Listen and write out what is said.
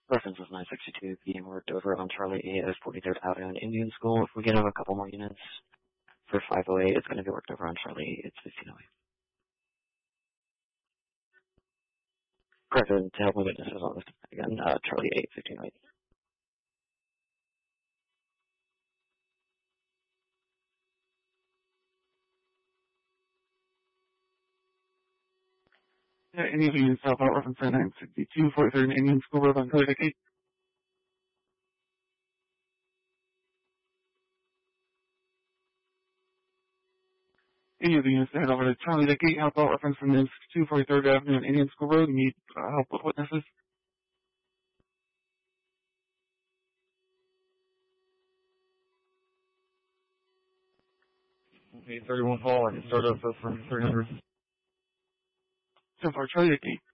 Reference is 962 being worked over on Charlie 8 at 43rd Avenue and Indian School. If we get a couple more units for 508, it's going to be worked over on Charlie 8. It's 1508. Correct, and to help my witnesses on this again, Charlie 8, 1508. Yeah, any of the units help out reference 962, 43rd and Indian School Road on Charlie 8. Any of the units that head over to Charlie Deck 8, help out reference from 962, 43rd Avenue and Indian School Road. You need help with witnesses. Okay, 31 Paul, I can start up from 300. So far, Charlie Deck 8.